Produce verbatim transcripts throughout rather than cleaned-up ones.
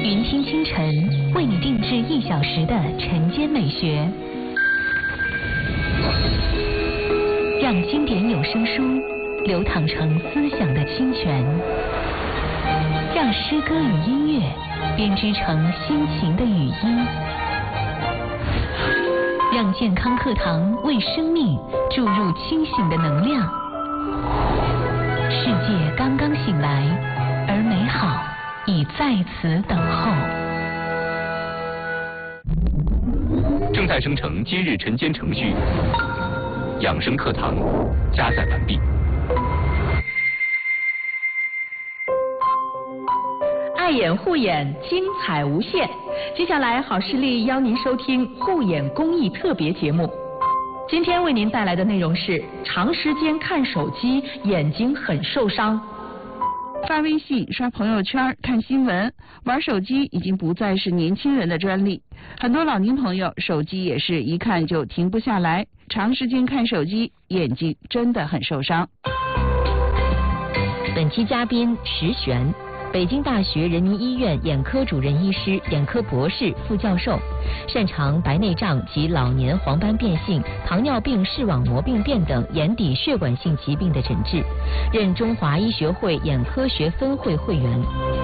云听清晨为你定制一小时的晨间美学，让经典有声书流淌成思想的清泉，让诗歌与音乐编织成心情的语音，让健康课堂为生命注入清醒的能量。世界刚刚醒来，而美好已在此等候。 正在生成今日晨间程序，养生课堂加载完毕。 爱眼护眼，精彩无限。接下来，好视力邀您收听护眼公益特别节目。今天为您带来的内容是：长时间看手机，眼睛很受伤。 发微信、刷朋友圈、看新闻、玩手机已经不再是年轻人的专利，很多老年朋友手机也是一看就停不下来，长时间看手机，眼睛真的很受伤。 本期嘉宾石璇，北京大学人民医院眼科主任医师、眼科博士、副教授，擅长白内障及老年黄斑变性、糖尿病视网膜病变等眼底血管性疾病的诊治，任中华医学会眼科学分会会员。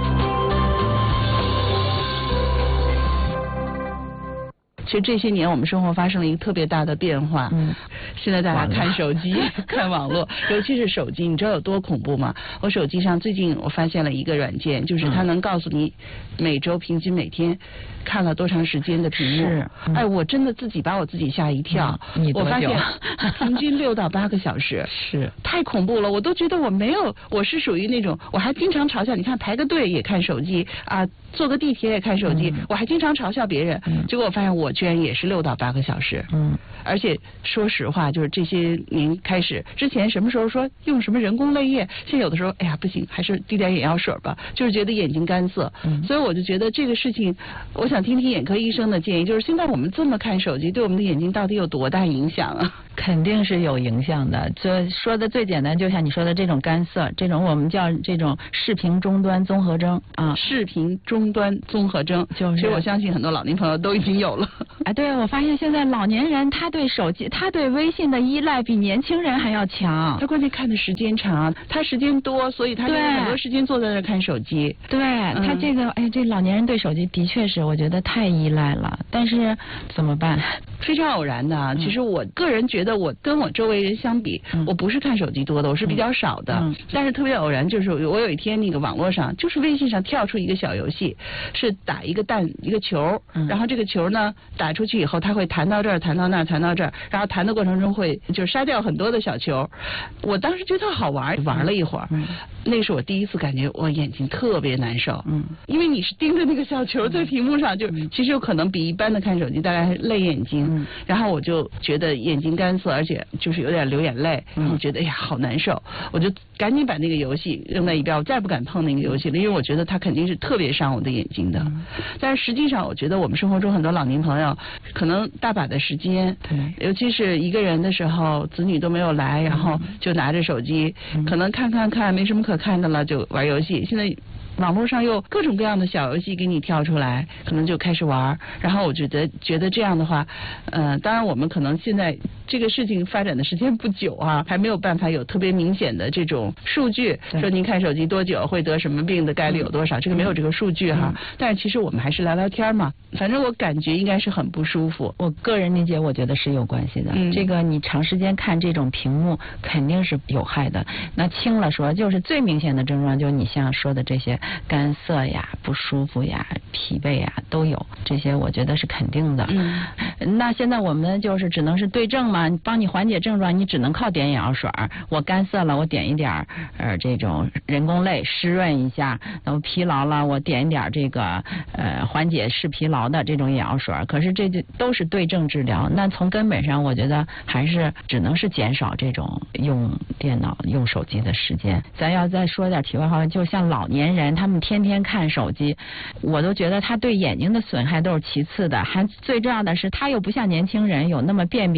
其实这些年我们生活发生了一个特别大的变化，嗯，现在大家看手机、看网络，尤其是手机，你知道有多恐怖吗？我手机上最近我发现了一个软件，就是它能告诉你每周平均每天看了多长时间的屏幕。是，嗯、哎，我真的自己把我自己吓一跳。 嗯、你多久？ 我发现平均六到八个小时， 是太恐怖了。我都觉得我没有，我是属于那种，我还经常嘲笑，你看排个队也看手机啊，坐个地铁也看手机，嗯、我还经常嘲笑别人。嗯、结果我发现我居然也是六到八个小时。嗯，而且说实话，就是这些年开始，之前什么时候说用什么人工泪液，现在有的时候，哎呀不行，还是滴点眼药水吧，就是觉得眼睛干涩。嗯，所以我就觉得这个事情，我想听听眼科医生的建议，就是现在我们这么看手机，对我们的眼睛到底有多大影响啊？ 肯定是有影响的。这说的最简单，就像你说的这种干涩，这种我们叫这种视频终端综合征啊， 视频终端综合征，就是其实我相信很多老年朋友都已经有了。 哎，对，我发现现在老年人他对手机、他对微信的依赖比年轻人还要强。 他关键看的时间长，他时间多，所以他有很多时间坐在那看手机。 对、嗯、他这个，哎，这老年人对手机的确是，我觉得太依赖了。但是怎么办？ 非常偶然的、啊。其实我个人觉得，我跟我周围人相比，嗯、我不是看手机多的，我是比较少的。嗯、但是特别偶然，就是我有一天那个网络上，就是微信上跳出一个小游戏，是打一个弹一个球，嗯、然后这个球呢打出去以后，它会弹到这儿，弹到那儿，弹到这儿，然后弹的过程中会就杀掉很多的小球。我当时觉得好玩，玩了一会儿，嗯、那是我第一次感觉我眼睛特别难受。嗯，因为你是盯着那个小球在屏幕上，就其实有可能比一般的看手机大概累眼睛。嗯，然后我就觉得眼睛干涩，而且就是有点流眼泪，然后觉得哎呀好难受，我就赶紧把那个游戏扔在一边，我再不敢碰那个游戏了，因为我觉得它肯定是特别伤我的眼睛的。嗯、但是实际上，我觉得我们生活中很多老年朋友，可能大把的时间，对，尤其是一个人的时候，子女都没有来，然后就拿着手机，嗯、可能看看看没什么可看的了，就玩游戏。现在网络上有各种各样的小游戏给你跳出来，可能就开始玩。然后我觉得觉得这样的话，呃，当然我们可能现在这个事情发展的时间不久啊，还没有办法有特别明显的这种数据，说您看手机多久会得什么病的概率有多少，嗯、这个没有这个数据哈。嗯、但是其实我们还是聊聊天嘛，反正我感觉应该是很不舒服。 我个人理解，我觉得是有关系的。嗯、这个你长时间看这种屏幕肯定是有害的。那轻了说，就是最明显的症状就是你像说的这些。干涩呀、不舒服呀、疲惫呀都有，这些我觉得是肯定的。嗯，那现在我们就是只能是对症嘛，帮你缓解症状，你只能靠点眼药水。我干涩了，我点一点呃这种人工泪湿润一下；那我疲劳了，我点一点这个呃缓解视疲劳的这种眼药水。可是这就都是对症治疗，那从根本上我觉得还是只能是减少这种用电脑、用手机的时间。咱要再说点题外话，就像老年人。他们天天看手机，我都觉得他对眼睛的损害都是其次的，还最重要的是他又不像年轻人有那么辨别力，那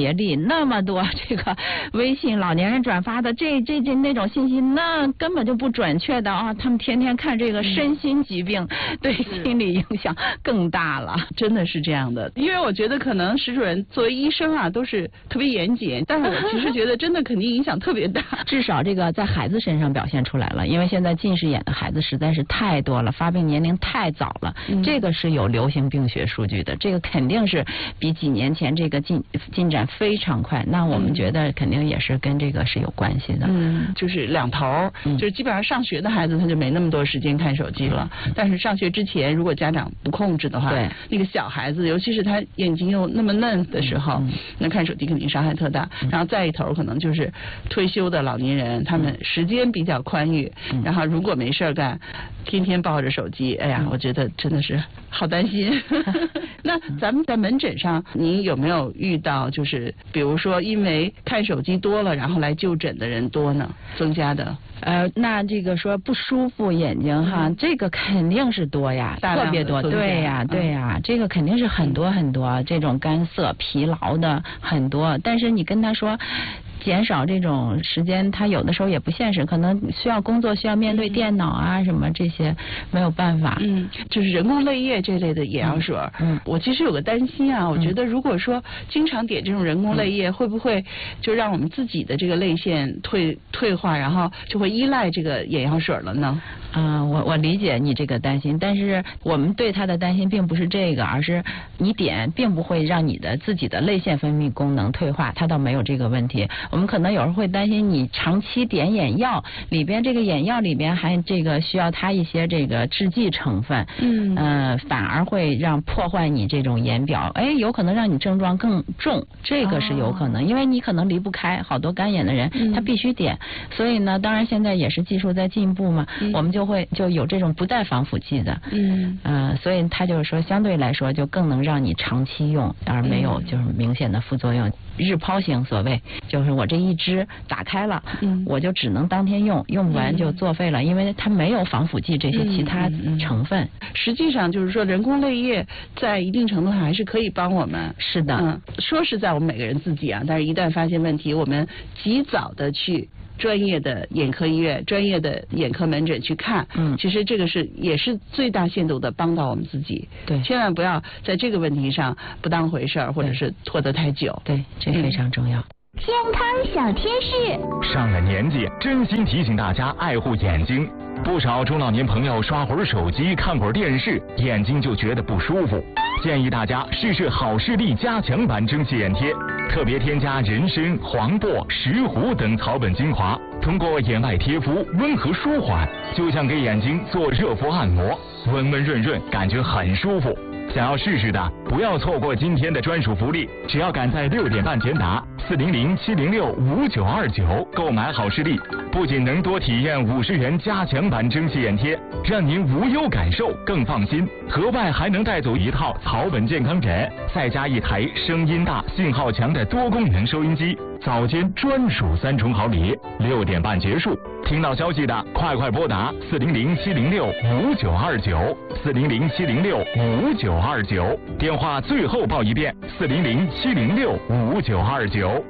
那么多这个微信老年人转发的这这这那种信息，那根本就不准确的啊！他们天天看这个身心疾病，对心理影响更大了， 真的是这样的。因为我觉得可能石主任作为医生啊，都是特别严谨，但是我其实觉得真的肯定影响特别大。 至少这个在孩子身上表现出来了，因为现在近视眼的孩子实在是太多了，发病年龄太早了，嗯、这个是有流行病学数据的，这个肯定是比几年前这个进进展非常快。那我们觉得肯定也是跟这个是有关系的。 嗯，就是两头，嗯、就是基本上上学的孩子他就没那么多时间看手机了，嗯、但是上学之前如果家长不控制的话，对那个小孩子，尤其是他眼睛又那么嫩的时候，嗯、那看手机肯定伤害特大。嗯、然后再一头可能就是退休的老年人，他们时间比较宽裕，嗯、然后如果没事干，天天抱着手机，哎呀，嗯、我觉得真的是好担心。那咱们在门诊上，您有没有遇到就是比如说因为看手机多了，然后来就诊的人多呢？增加的？ 呃，那这个说不舒服眼睛哈，嗯、这个肯定是多呀，特别多，对呀，对呀，嗯、这个肯定是很多很多，这种干涩、疲劳的很多。但是你跟他说减少这种时间，他有的时候也不现实，可能需要工作，需要面对电脑啊、嗯、什么这些，没有办法。 嗯，就是人工泪液这类的眼药水。嗯，我其实有个担心啊，我觉得如果说经常点这种人工泪液，嗯、会不会就让我们自己的这个泪腺退退化，然后就会依赖这个眼药水了呢？ 嗯、呃，我我理解你这个担心，但是我们对他的担心并不是这个，而是你点并不会让你的自己的泪腺分泌功能退化，它倒没有这个问题。我们可能有人会担心你长期点眼药，里边这个眼药里边还这个需要它一些这个制剂成分，嗯，呃，反而会让破坏你这种眼表，哎，有可能让你症状更重，这个是有可能，哦、因为你可能离不开，好多干眼的人、嗯、他必须点，所以呢，当然现在也是技术在进步嘛，嗯、我们就会就有这种不带防腐剂的，嗯，呃，所以他就是说相对来说就更能让你长期用，而没有就是明显的副作用。日抛型所谓就是我这一支打开了，嗯，我就只能当天用，用不完就作废了，嗯、因为它没有防腐剂这些其他成分。嗯嗯嗯、 实际上就是说，人工泪液在一定程度上还是可以帮我们。 是的， 嗯，说是在我们每个人自己啊，但是一旦发现问题，我们及早的去专业的眼科医院、专业的眼科门诊去看，嗯，其实这个是也是最大限度的帮到我们自己。对，千万不要在这个问题上不当回事儿，或者是拖得太久。 对，这非常重要。嗯、 健康小贴士。 上了年纪，真心提醒大家爱护眼睛。不少中老年朋友刷会儿手机、看会儿电视，眼睛就觉得不舒服。建议大家试试好视力加强版蒸汽眼贴，特别添加人参、黄柏、石斛等草本精华，通过眼外贴敷，温和舒缓，就像给眼睛做热敷按摩，温温润润，感觉很舒服。想要试试的，不要错过今天的专属福利，只要赶在六点半前打四零零七零六五九二九购买好视力，不仅能多体验五十元加强版蒸汽眼贴，让您无忧感受更放心，额外还能带走一套草本健康枕，再加一台声音大、信号强的多功能收音机，早间专属三重好礼。六点半结束，听到消息的快快拨打四零零七零六五九二九四零零七零六五九二九，电话最后报一遍四零零七零六五九二九。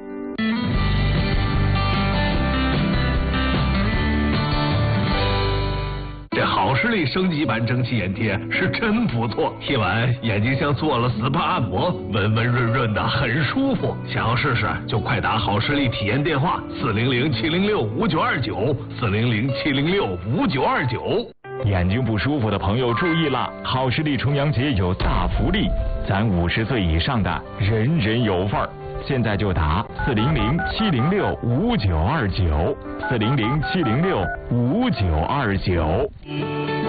这好视力升级版蒸汽眼贴是真不错，贴完眼睛像做了 S P A 按摩，温温润润的，很舒服。想要试试就快打好视力体验电话四零零七零六五九二九四零零七零六五九二九。 眼睛不舒服的朋友注意了，好视力重阳节有大福利，咱五十岁以上的人人有份儿。现在就打四零零七零六五九二九四零零七零六五九二九。